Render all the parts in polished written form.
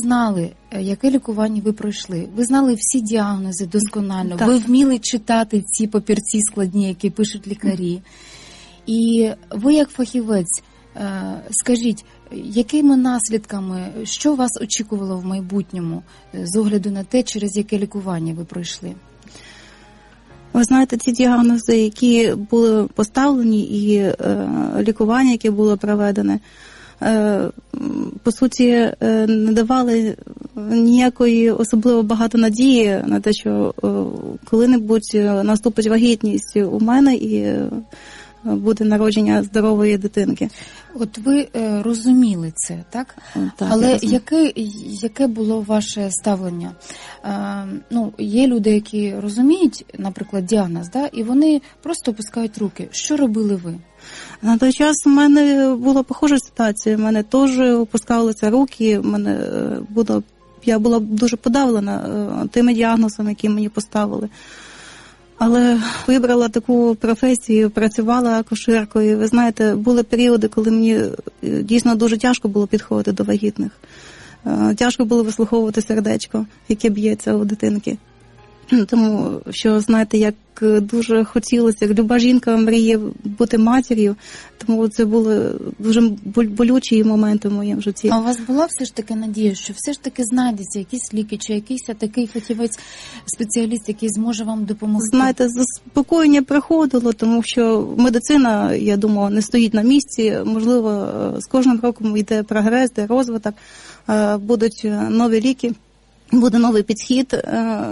знали, яке лікування ви пройшли. Ви знали всі діагнози досконально. Так. Ви вміли читати ці папірці складні, які пишуть лікарі. І ви, як фахівець, скажіть, якими наслідками, що вас очікувало в майбутньому з огляду на те, через яке лікування ви пройшли? Ви знаєте, ті діагнози, які були поставлені, і лікування, яке було проведене, по суті, не давали ніякої особливо багато надії на те, що коли-небудь наступить вагітність у мене і буде народження здорової дитинки. От ви розуміли це, так? Так, але яке було ваше ставлення? Є люди, які розуміють, наприклад, діагноз, да, і вони просто опускають руки. Що робили ви? На той час в мене була похожа ситуація. В мене теж опускалися руки, я була дуже подавлена тими діагнозами, які мені поставили. Але вибрала таку професію, працювала акушеркою. Ви знаєте, були періоди, коли мені дійсно дуже тяжко було підходити до вагітних. Тяжко було вислуховувати сердечко, яке б'ється у дитинки. Тому що, знаєте, як дуже хотілося, як люба жінка мріє бути матір'ю, тому це були дуже болючі моменти в моєму житті. А у вас була все ж таки надія, що все ж таки знайдеться якісь ліки, чи якийсь такий фахівець, спеціаліст, який зможе вам допомогти? Знаєте, заспокоєння приходило, тому що медицина, я думаю, не стоїть на місці. Можливо, з кожним роком йде прогрес, йде розвиток, будуть нові ліки. Буде новий підхід,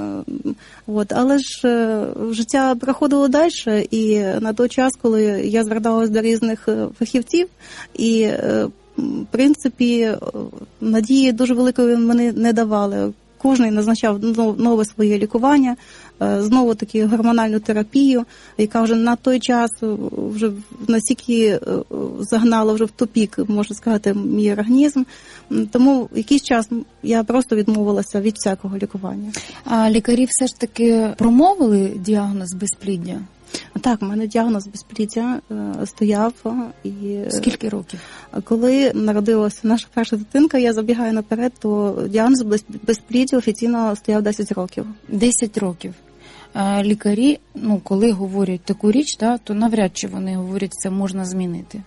але ж життя проходило далі, і на той час, коли я зверталась до різних фахівців, і, в принципі, надії дуже великої мені не давали. Кожен назначав нове своє лікування, знову таки гормональну терапію, яка вже на той час вже настільки загнала вже в тупік, можна сказати, мій організм. Тому якийсь час я просто відмовилася від всякого лікування. А лікарі все ж таки промовили діагноз безпліддя? Так, в мене діагноз безпліддя стояв. І скільки років? Коли народилася наша перша дитинка, я забігаю наперед, то діагноз безпліддя офіційно стояв 10 років. 10 років. Лікарі, коли говорять таку річ, то навряд чи вони говорять, це можна змінити.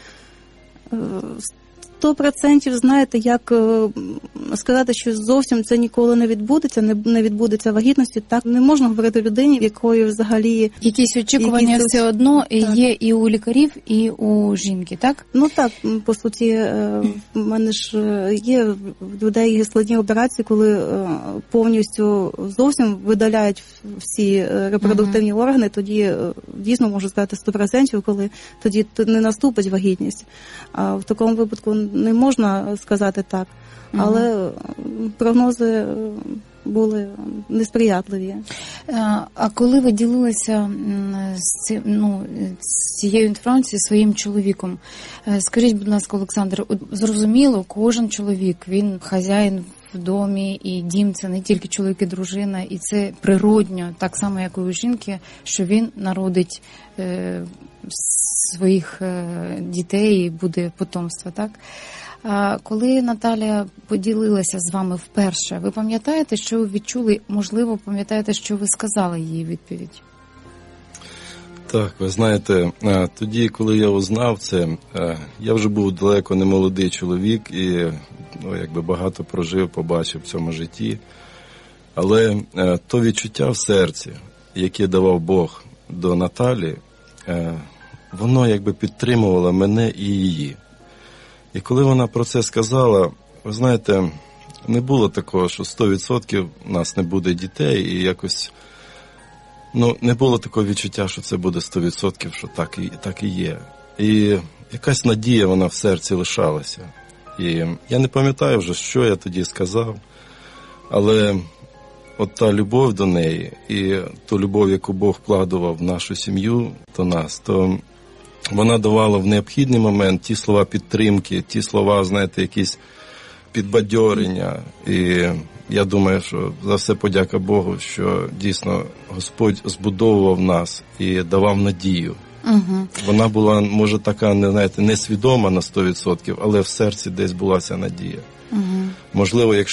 100%, знаєте, як сказати, що зовсім це ніколи не відбудеться, не відбудеться вагітності, так не можна говорити людині, в якої взагалі... Якісь очікування все одно є і у лікарів, і у жінки, так? Так, по суті, в мене ж є в людей складні операції, коли повністю зовсім видаляють всі репродуктивні органи, тоді дійсно можу сказати 100%, коли тоді не наступить вагітність. А в такому випадку не можна сказати так, але прогнози були несприятливі. А коли ви ділилися з цією інформацією своїм чоловіком, скажіть, будь ласка, Олександр, зрозуміло, кожен чоловік, він хазяїн в домі, і дім – це не тільки чоловік і дружина, і це природньо, так само, як і у жінки, що він народить своїх дітей і буде потомство, так? А коли Наталія поділилася з вами вперше, ви пам'ятаєте, що ви відчули? Можливо, пам'ятаєте, що ви сказали їй відповідь? Так, ви знаєте, тоді, коли я узнав це, я вже був далеко не молодий чоловік і багато прожив, побачив в цьому житті. Але то відчуття в серці, яке давав Бог до Наталі, воно підтримувало мене і її. І коли вона про це сказала, ви знаєте, не було такого, що 100% у нас не буде дітей, і якось, не було такого відчуття, що це буде 100%, що так і є. І якась надія вона в серці лишалася. І я не пам'ятаю вже, що я тоді сказав, але от та любов до неї і ту любов, яку Бог вкладував в нашу сім'ю до нас, то вона давала в необхідний момент ті слова підтримки, ті слова, знаєте, якісь підбадьорення. І я думаю, що за все подяка Богу, що дійсно Господь збудовував нас і давав надію. Угу. Вона була, може, така, несвідома на 100%, але в серці десь була ця надія. Угу. Можливо, якщо